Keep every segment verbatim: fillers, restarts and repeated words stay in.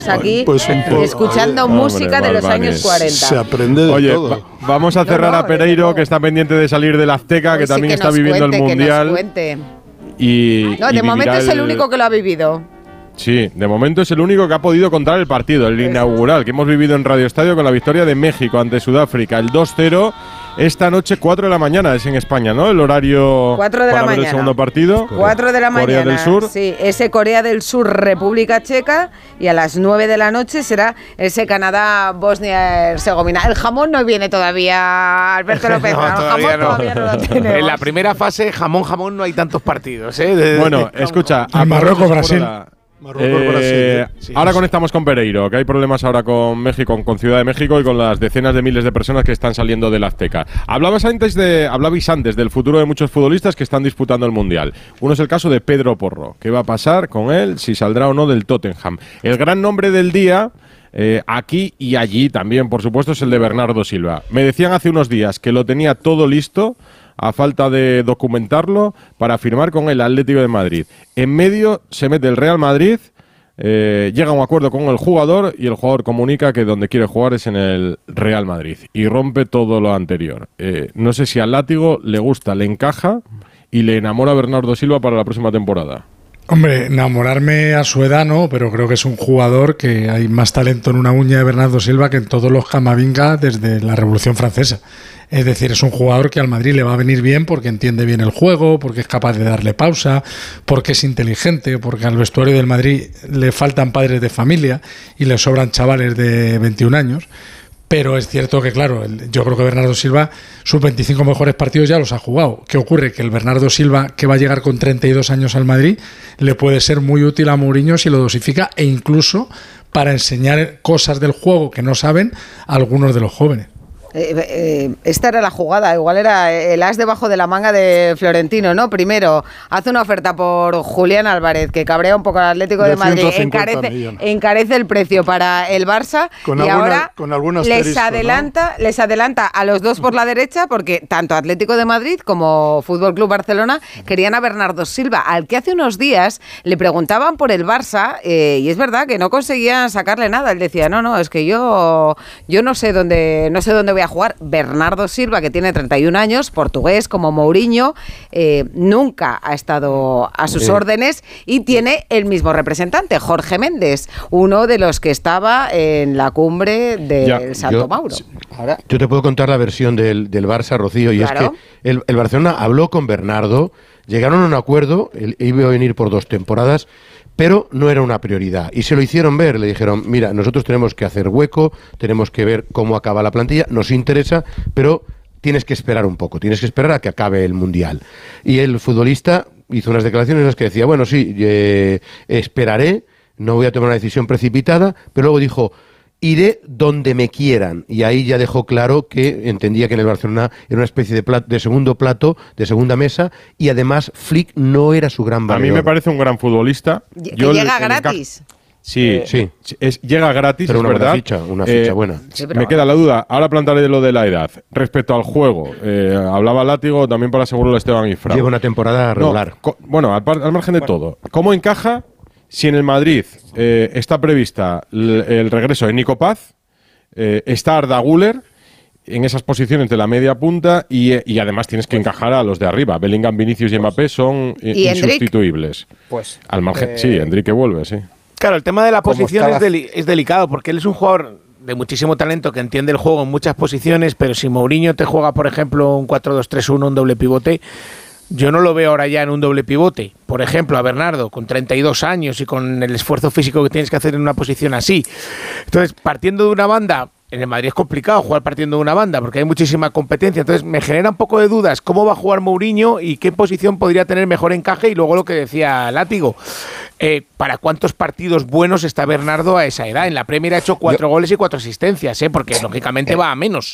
aquí pues un poco, escuchando oye, música hombre, de los Balbani. años cuarenta. Se aprende de Oye, todo. va- vamos a cerrar No, no, a Pereiro, desde que está pendiente de salir del Azteca, que Pues sí, también que está nos viviendo cuente, el que nos Mundial. cuente. Y, No, y de momento vivirá es el único que lo ha vivido. Sí, de momento es el único que ha podido contar el partido, el inaugural, que hemos vivido en Radio Estadio con la victoria de México ante Sudáfrica, el dos cero. Esta noche, cuatro de la mañana, es en España, ¿no? El horario cuatro de la para ver el mañana. segundo partido. cuatro de la Corea mañana. del Sur. Sí, ese Corea del Sur, República Checa. Y a las nueve de la noche será ese Canadá, Bosnia-Herzegovina. El jamón no viene todavía, Alberto López. No, el todavía jamón no. todavía no lo tenemos. En la primera fase, jamón, jamón, no hay tantos partidos, ¿eh? De- Bueno, de- escucha. En Marruecos, Brasil. Marruecos, Eh, Brasil. Sí, ahora sí. conectamos con Pereiro, que hay problemas ahora con México, con Ciudad de México y con las decenas de miles de personas que están saliendo del Azteca. Hablabas antes de, hablabais antes del futuro de muchos futbolistas que están disputando el Mundial. Uno es el caso de Pedro Porro. ¿Qué va a pasar con él? Si saldrá o no del Tottenham. El gran nombre del día, eh, aquí y allí también, por supuesto, es el de Bernardo Silva. Me decían hace unos días que lo tenía todo listo, a falta de documentarlo, para firmar con el Atlético de Madrid. En medio se mete el Real Madrid, eh, llega a un acuerdo con el jugador y el jugador comunica que donde quiere jugar es en el Real Madrid y rompe todo lo anterior. Eh, no sé si al Látigo le gusta, le encaja y le enamora a Bernardo Silva para la próxima temporada. Hombre, enamorarme a su edad no, pero creo que es un jugador que hay más talento en una uña de Bernardo Silva que en todos los Camavinga desde la Revolución Francesa. Es decir, es un jugador que al Madrid le va a venir bien porque entiende bien el juego, porque es capaz de darle pausa, porque es inteligente, porque al vestuario del Madrid le faltan padres de familia y le sobran chavales de veintiún años. Pero es cierto que, claro, el, yo creo que Bernardo Silva, sus veinticinco mejores partidos ya los ha jugado. ¿Qué ocurre? Que el Bernardo Silva, que va a llegar con treinta y dos años al Madrid, le puede ser muy útil a Mourinho si lo dosifica e incluso para enseñar cosas del juego que no saben a algunos de los jóvenes. Eh, eh, esta era la jugada, igual era el as debajo de la manga de Florentino, ¿no? Primero, hace una oferta por Julián Álvarez, que cabrea un poco al Atlético de, De Madrid, ciento cincuenta encarece, millones. encarece el precio para el Barça Con y alguna- ahora con algún les asterisco, adelanta, les adelanta a los dos por la derecha, porque tanto Atlético de Madrid como Fútbol Club Barcelona querían a Bernardo Silva, al que hace unos días le preguntaban por el Barça, eh, y es verdad que no conseguían sacarle nada. Él decía, no, no, es que yo, yo no sé dónde, no sé dónde voy a jugar. Bernardo Silva, que tiene treinta y un años, portugués como Mourinho, eh, nunca ha estado a sus Sí. órdenes y tiene el mismo representante, Jorge Méndez, uno de los que estaba en la cumbre del Ya, Salto yo- Mauro. Ahora, yo te puedo contar la versión del, del Barça, Rocío, y Claro. es que el, el Barcelona habló con Bernardo, llegaron a un acuerdo, él iba a venir por dos temporadas, pero no era una prioridad. Y se lo hicieron ver, le dijeron, mira, nosotros tenemos que hacer hueco, tenemos que ver cómo acaba la plantilla, nos interesa, pero tienes que esperar un poco, tienes que esperar a que acabe el Mundial. Y el futbolista hizo unas declaraciones en las que decía, bueno, sí, eh, esperaré, no voy a tomar una decisión precipitada, pero luego dijo, iré donde me quieran. Y ahí ya dejó claro que entendía que en el Barcelona era una especie de, plato, de segundo plato, de segunda mesa, y además Flick no era su gran A valedor. mí me parece un gran futbolista. Que Yo llega el- el enca- gratis. Sí, Eh, sí. Es, llega gratis, Pero es una buena verdad. ficha, una ficha buena. Sí, pero me queda la duda. Ahora plantearé lo de la edad. Respecto al juego, eh, hablaba Látigo también para asegurarlo Esteban Ifrán. Lleva una temporada regular. No, co- bueno, al, par- al margen de todo. ¿Cómo encaja si en el Madrid eh, está prevista l- el regreso de Nico Paz, eh, está Arda Güler en esas posiciones de la media punta y, eh, y además tienes que encajar a los de arriba? Bellingham, Vinicius y Mbappé son eh, ¿Y Endrick? insustituibles. Pues, Al margen, eh, sí, Enrique vuelve, sí. Claro, el tema de la Como posición estaba- es, deli- es delicado porque él es un jugador de muchísimo talento que entiende el juego en muchas posiciones, pero si Mourinho te juega, por ejemplo, un cuatro dos tres uno, un doble pivote, yo no lo veo ahora ya en un doble pivote. Por ejemplo, a Bernardo, con treinta y dos años y con el esfuerzo físico que tienes que hacer en una posición así. Entonces, partiendo de una banda, en el Madrid es complicado jugar partiendo de una banda porque hay muchísima competencia. Entonces, me genera un poco de dudas cómo va a jugar Mourinho y qué posición podría tener mejor encaje. Y luego lo que decía Látigo, eh, ¿para cuántos partidos buenos está Bernardo a esa edad? En la Premier ha hecho cuatro Yo- goles y cuatro asistencias, ¿eh? Porque lógicamente Eh, va a menos.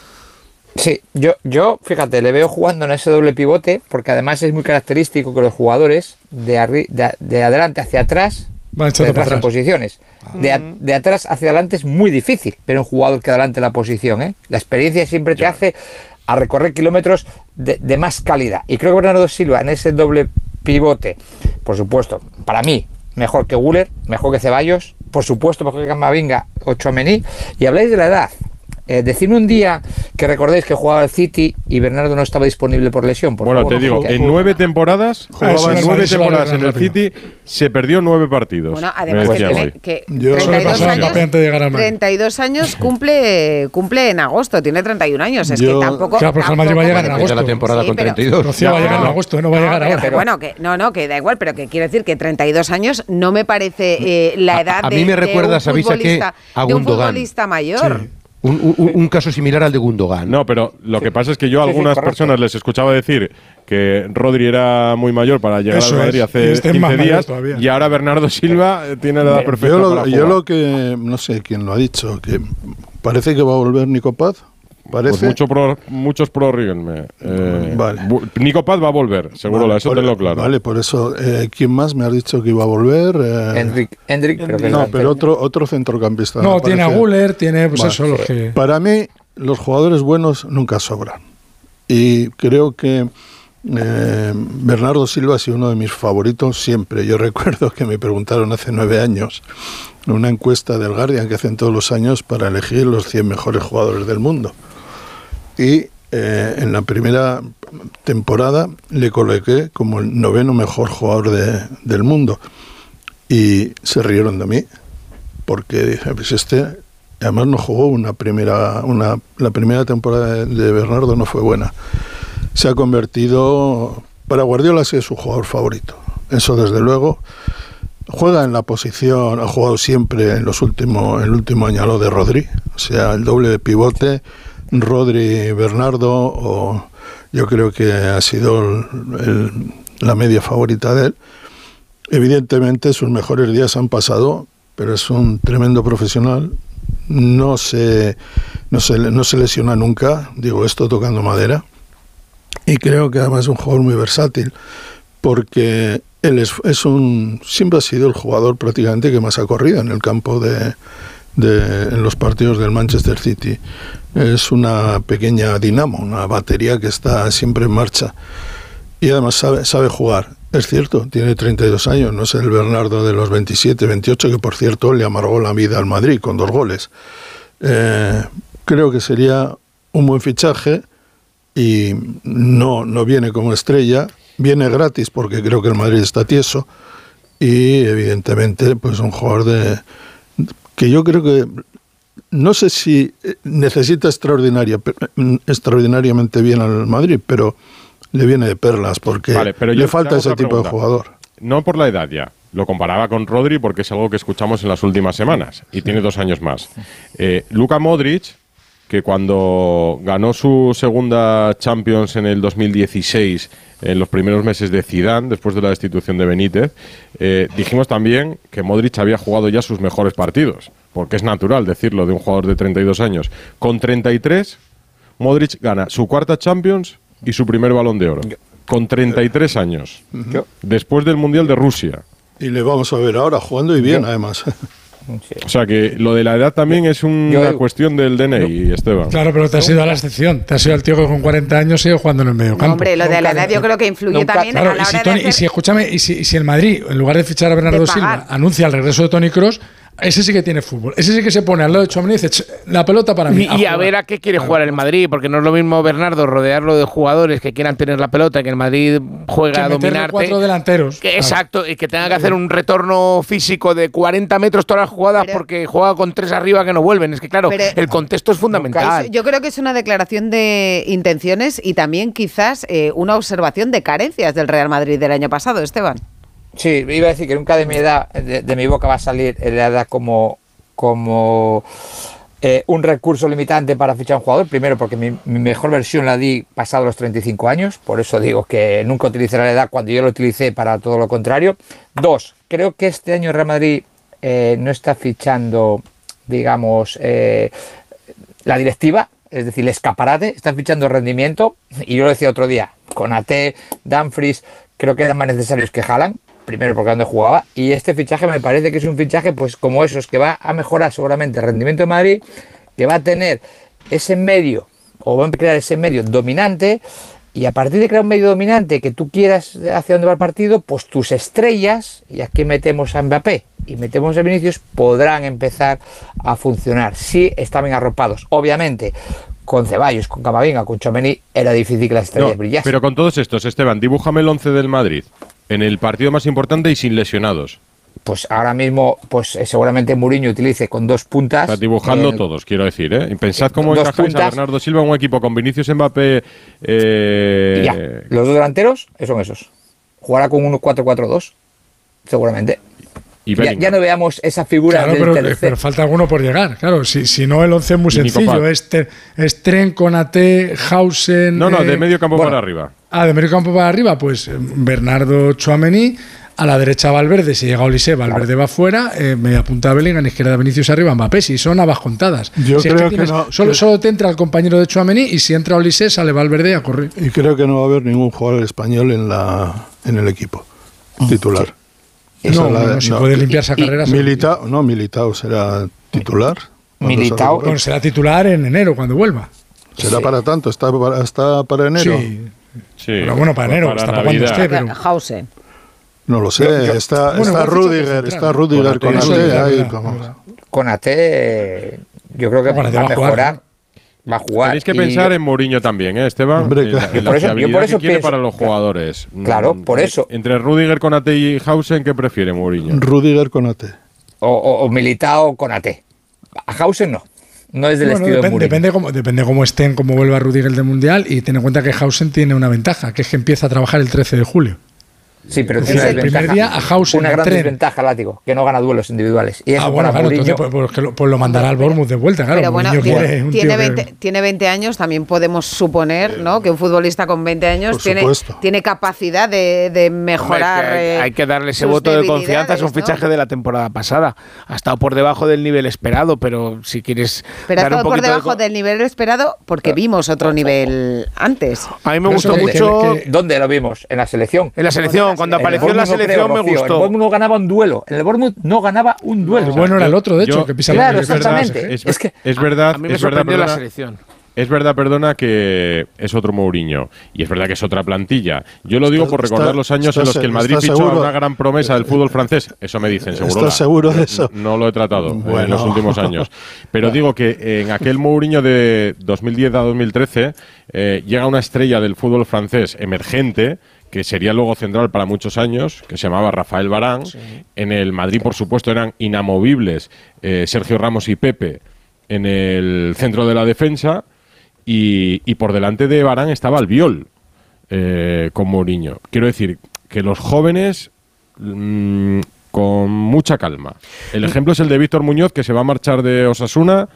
Sí, yo, yo, fíjate, le veo jugando en ese doble pivote, porque además es muy característico que los jugadores de, arri- de, de adelante hacia atrás, Va de echando para atrás en atrás. posiciones. De, a- de atrás hacia adelante es muy difícil ver un jugador que adelante la posición, ¿eh? La experiencia siempre te hace a recorrer kilómetros de, de más calidad. Y creo que Bernardo Silva en ese doble pivote, por supuesto, para mí, mejor que Güler, mejor que Ceballos, por supuesto, porque Camavinga o Tchouaméni, y habláis de la edad. Eh, decidme un día que recordéis que jugaba el City y Bernardo no estaba disponible por lesión. Por bueno, favor, te digo, porque... en nueve temporadas, jugaba en nueve temporadas en el City, se perdió nueve partidos. Bueno, además que, tiene, que Yo treinta y dos años, antes de llegar al Madrid. treinta y dos años cumple, cumple en agosto, tiene treinta y un años. Es Yo, que tampoco. Claro, porque el Madrid va a llegar en agosto. La temporada Sí, con pero- treinta y dos. Rocío va a llegar en agosto, no va a llegar pero, ahora. pero bueno, que no, no, que da igual, pero que quiero decir que treinta y dos años no me parece eh, la A- edad a de, mí me de recuerda, un ¿sabéis a qué? futbolista, A de un Gundogan. futbolista mayor. Sí. Un, un- un caso similar al de Gundogan. No, pero lo que pasa es que yo a Sí, sí, algunas correcto. personas les escuchaba decir que Rodri era muy mayor para llegar Eso al Madrid es, y hace este es más quince mayor días todavía. y ahora Bernardo Silva eh, tiene la edad perfecta Yo lo, para yo jugar. lo que, no sé quién lo ha dicho, que parece que va a volver Nico Paz. Parece. Pues mucho pro- muchos prorríguenme. Eh, Vale. bu- Nico Paz va a volver, seguro, Vale, eso por- tenlo claro. Vale, por eso, eh, ¿quién más me has dicho que iba a volver? Eh, Hendrik, Hendrik, creo que es no, delantero. pero otro, otro centrocampista. No, me tiene a parece. Guller, tiene pues Vale. eso, los que... Para mí, los jugadores buenos nunca sobran. Y creo que eh, Bernardo Silva ha sido uno de mis favoritos siempre. Yo recuerdo que me preguntaron hace nueve años en una encuesta del Guardian que hacen todos los años para elegir los cien mejores jugadores del mundo. Y eh, en la primera temporada le coloqué como el noveno mejor jugador de- del mundo. Y se rieron de mí, porque dije, pues este, además no jugó una primera, una, la primera temporada de, de Bernardo no fue buena. Se ha convertido, para Guardiola sí es su jugador favorito. Eso desde luego. Juega en la posición, ha jugado siempre en los últimos, el último año a lo de Rodri, o sea, el doble de pivote, Rodri, Bernardo, o yo creo que ha sido el- el- la media favorita de él. Evidentemente sus mejores días han pasado, pero es un tremendo profesional, no se, no se, no se lesiona nunca, digo esto tocando madera, y creo que además es un jugador muy versátil, porque él es, es un, siempre ha sido el jugador prácticamente que más ha corrido en el campo de, de en los partidos del Manchester City. Es una pequeña dinamo, una batería que está siempre en marcha, y además sabe, sabe jugar. Es cierto, tiene treinta y dos años, no es el Bernardo de los veintisiete, veintiocho, que por cierto le amargó la vida al Madrid con dos goles. Eh, creo que sería un buen fichaje y no, no viene como estrella, viene gratis porque creo que el Madrid está tieso y evidentemente pues un jugador de que yo creo que no sé si necesita extraordinaria, extraordinariamente bien al Madrid, pero le viene de perlas porque Vale, pero yo le te falta hago ese otra tipo de pregunta. jugador. No por la edad ya. Lo comparaba con Rodri porque es algo que escuchamos en las últimas semanas y tiene dos años más. Eh, Luka Modric, que cuando ganó su segunda Champions en el dos mil dieciséis, en los primeros meses de Zidane, después de la destitución de Benítez, eh, dijimos también que Modric había jugado ya sus mejores partidos, porque es natural decirlo de un jugador de treinta y dos años. Con treinta y tres, Modric gana su cuarta Champions y su primer Balón de Oro. Con treinta y tres años. Después del Mundial de Rusia. Y le vamos a ver ahora jugando y bien además. Sí. O sea que lo de la edad también es una Yo- cuestión del D N I, Esteban. Claro, pero te has ido a la excepción. Te has ido al tío que con cuarenta años sigue jugando en el medio campo. Hombre, lo de la edad yo creo que influye Nunca- también Claro, a la y si, hora Toni- de y si, hacer... escúchame, y si, y si el Madrid, en lugar de fichar a Bernardo De pagar. Silva, anuncia el regreso de Toni Kroos, ese sí que tiene fútbol. Ese sí que se pone al lado de Tchouaméni y dice, "Ch, la pelota para mí. Y, y a jugar". ver a qué quiere jugar el Madrid, porque no es lo mismo Bernardo rodearlo de jugadores que quieran tener la pelota, que el Madrid juega Que a meterle dominarte. cuatro delanteros. Que- Claro. exacto, y que tenga que hacer un retorno físico de cuarenta metros todas las jugadas Pero- porque juega con tres arriba que no vuelven. Es que claro, Pero- el contexto es fundamental. Eso- yo creo que es una declaración de intenciones y también quizás eh, una observación de carencias del Real Madrid del año pasado, Esteban. Sí, iba a decir que nunca de mi edad, de, de mi boca va a salir la edad como, como eh, un recurso limitante para fichar a un jugador. Primero, porque mi, mi mejor versión la di pasado los treinta y cinco años, por eso digo que nunca utilicé la edad cuando yo lo utilicé para todo lo contrario. Dos, creo que este año el Real Madrid eh, no está fichando, digamos, eh, la directiva, es decir, el escaparate, está fichando rendimiento, y yo lo decía otro día, con Ate, Dumfries, creo que eran más necesarios que Haaland, primero porque donde jugaba, y este fichaje me parece que es un fichaje pues como esos, que va a mejorar seguramente el rendimiento de Madrid, que va a tener ese medio, o va a crear ese medio dominante, Y a partir de crear un medio dominante que tú quieras hacia dónde va el partido, pues tus estrellas, y aquí metemos a Mbappé y metemos a Vinicius, podrán empezar a funcionar si están bien arropados. Obviamente, con Ceballos, con Camavinga, con Tchouaméni, era difícil que las estrellas No, brillasen. pero con todos estos, Esteban, dibújame el once del Madrid en el partido más importante y sin lesionados. Pues ahora mismo, pues eh, seguramente Mourinho utilice con dos puntas. Está dibujando eh, todos, quiero decir, ¿eh? Y pensad cómo dos encajáis puntas. a Bernardo Silva en un equipo con Vinicius, Mbappé. Eh, Ya, los dos delanteros son esos. Jugará con un cuatro cuatro dos, seguramente. y Ya, Bellingham. ya no veamos esa figura Claro, del pero, tercer. pero falta alguno por llegar. Claro, si, si no, el once es muy Y Nico sencillo. Paz. Es, Te- es Tren, Konaté, Hausen. No, no, eh, de medio campo bueno. para arriba. Ah, de medio campo para arriba, pues eh, Bernardo, Tchouaméni. A la derecha Valverde, si llega Olise, Valverde Claro. va fuera, eh, media punta Bellingham, izquierda Vinicius arriba, Mbappé, si son habas contadas. Yo Si es creo que tienes- no, Solo, que- solo te entra el compañero de Tchouaméni y si entra Olise sale Valverde a correr. Y creo que no va a haber ningún jugador español en la en el equipo titular. Esa No, es la- no, si no. puede limpiarse a y- carreras. Militao, no, Militao será titular. cuando Militao- salga. Bueno, será titular en enero cuando vuelva. será Sí. para tanto, está para, está para enero. Sí, Sí. pero bueno, para enero, está para cuando Navidad. esté. Pero- Hausen. No lo sé, está, Bueno, está igual ficha Rudiger, central. está Rudiger con Konaté, Ate, Eso es ahí verdad, como- verdad. Konaté, yo creo que Konaté va a va a jugar, mejorar. Va a jugar. Tenéis que y- pensar en Mourinho también, ¿eh, Esteban? Hombre, En la- claro. en la Por eso- yo fiabilidad por eso que quiere pienso- para los jugadores. Claro, Mm, por eh, eso. Entre Rudiger, Konaté y Hausen, ¿qué prefiere Mourinho? Rudiger con Ate. O, o, o Militao Konaté. A Hausen no. No es del Bueno, estilo de depende, Mourinho. depende, cómo, depende cómo estén, cómo vuelva Rudiger del Mundial y ten en cuenta que Hausen tiene una ventaja, que es que empieza a trabajar el trece de julio. Sí, pero Es tiene una el primer desventaja. día a Hausen, Una a gran Tren. desventaja, Látigo, que no gana duelos individuales. Y eso Ah, bueno, para claro, Mourinho, entonces pues, pues, que lo, pues lo mandará al Bournemouth de vuelta, claro. Pero bueno, Mourinho tiene, quiere un tiene, tío que- veinte, tiene veinte años, también podemos suponer, ¿no?, que un futbolista con veinte años Por tiene, supuesto. tiene capacidad de, de mejorar. Hombre, que hay, eh, hay que darle ese sus voto de confianza. Es un debilidades, ¿no? fichaje de la temporada pasada. Ha estado por debajo del nivel esperado, pero si quieres. Pero ha dar un estado por poquito de debajo co- del nivel esperado porque vimos otro nivel antes. A mí me Pero gustó eso que- mucho. que- que- ¿Dónde lo vimos? En la selección. En la selección, cuando En el apareció en la Bournemouth no selección creo, me Rocío. gustó. El Bournemouth no ganaba un duelo. En el Bournemouth no ganaba un duelo. El bueno era el otro, de hecho, Yo- que pisa Claro, es verdad, exactamente. Es, Es que- es verdad, A mí me es verdad, sorprendió la perdona, selección. es verdad, perdona, que es otro Mourinho. Y es verdad que es otra plantilla. Yo lo digo por Está- recordar los años en está los que el se- Madrid está fichó a seguro- una gran promesa del fútbol francés. Eso me dicen, seguro. ¿Estás seguro de eso? No lo he tratado en Bueno. los últimos años. Pero digo que en aquel Mourinho de dos mil diez a dos mil trece eh, llega una estrella del fútbol francés emergente, que sería luego central para muchos años, que se llamaba Rafael Varane. En el Madrid, por supuesto, eran inamovibles eh, Sergio Ramos y Pepe en el centro de la defensa, y, y por delante de Varane estaba Albiol eh, con Mourinho. Quiero decir que los jóvenes mm, con mucha calma. El ejemplo es el de Víctor Muñoz, que se va a marchar de Osasuna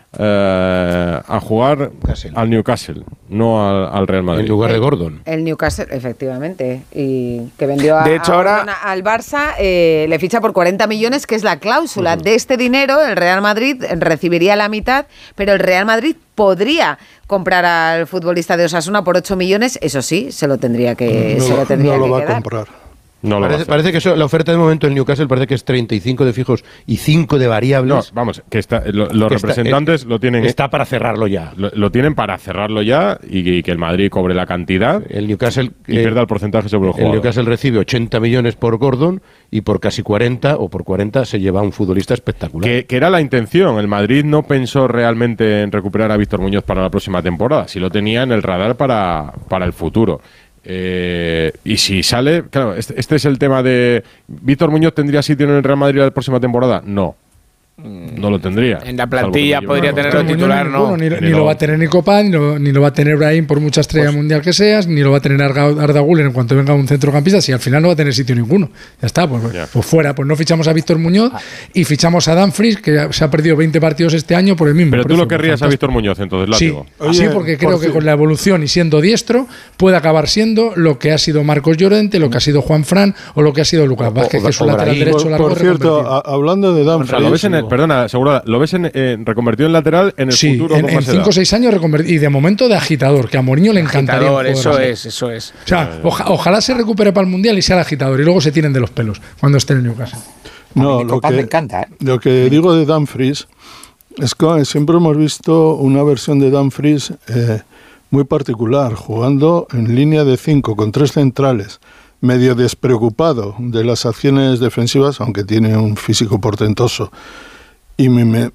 eh, a jugar Newcastle. al Newcastle, no al, al Real Madrid. En lugar de Gordon. El Newcastle, efectivamente, y que vendió a, De hecho, a ahora- Gordon al Barça, eh, le ficha por cuarenta millones, que es la cláusula. De este dinero, el Real Madrid recibiría la mitad, pero el Real Madrid podría comprar al futbolista de Osasuna por ocho millones, eso sí, se lo tendría que, no, se lo tendría no lo que va a quedar. comprar. No lo va a Parece, hacer. parece que eso- la oferta de momento en Newcastle parece que es treinta y cinco de fijos y cinco de No, variables. vamos, que está, lo- los Que está- representantes es- lo tienen Está para cerrarlo ya. lo, lo tienen para cerrarlo ya y, y que el Madrid cobre la cantidad El Newcastle, y eh, pierda el porcentaje sobre el el jugador. Newcastle recibe ochenta millones por Gordon y por casi cuarenta o por cuarenta se lleva a un futbolista espectacular. Que, que era la intención. El Madrid no pensó realmente en recuperar a Víctor Muñoz para la próxima temporada. Sí lo tenía en el radar para, para el futuro. Eh, y si sale, claro, este, este es el tema de ¿Víctor Muñoz tendría sitio en el Real Madrid la próxima temporada? No. No lo tendría. En la Salvo plantilla que podría Muñoz- tenerlo Muñoz titular, ninguno, no. Ni, Pero ni lo no. va a tener ni Copan, ni lo, ni lo va a tener Brahim por mucha estrella mundial que seas, ni lo va a tener Arga- Arda Güler en cuanto venga un centrocampista, si al final no va a tener sitio ninguno. Ya está, pues, Ya. pues fuera. Pues no fichamos a Víctor Muñoz y fichamos a Dumfries, que se ha perdido veinte partidos este año por el mismo. Pero tú precio. lo querrías a Fantástico. Víctor Muñoz, entonces, Sí, Látigo. Oye, sí, porque creo por que fin. con la evolución y siendo diestro puede acabar siendo lo que ha sido Marcos Llorente, lo que ha sido Juan Fran o lo que ha sido Lucas Vázquez, que es un o lateral Brahim. derecho Por, largo por cierto, reconvertido. a- hablando de O sea, Dumfries, lo ves en el, perdona, seguro, lo ves en, en reconvertido en lateral en el Sí, futuro en con más edad. cinco o seis años reconvertido. Y de momento de agitador, que a Mourinho le encantaría. un Agitador, jugador eso así. es, eso es. O sea, oja- ojalá se recupere para el Mundial y sea el agitador y luego se tiren de los pelos cuando esté en el Newcastle. no, A mí lo Copan que, me encanta, ¿eh? lo que digo de Dumfries es que siempre hemos visto una versión de Dumfries eh, muy particular, jugando en línea de cinco con tres centrales, medio despreocupado de las acciones defensivas, aunque tiene un físico portentoso. Y me, me,